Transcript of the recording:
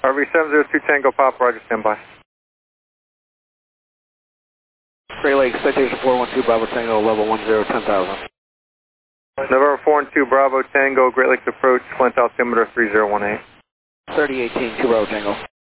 RV 702 Tango Pop, Roger, standby. Great Lakes, Citation 412 Bravo Tango, level 10, 10,000. November 412 Bravo Tango, Great Lakes approach, Flint altimeter 3018. 3018, 2 Bravo Tango.